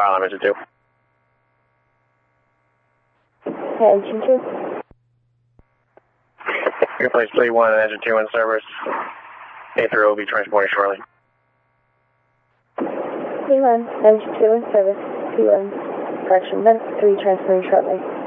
file on engine 2. Yeah, engine 2. Replace 3-1 and engine 2 in service. A3 will be transporting shortly. 3-1, engine 2 in service. 2-1, correction, then 3 transferring shortly.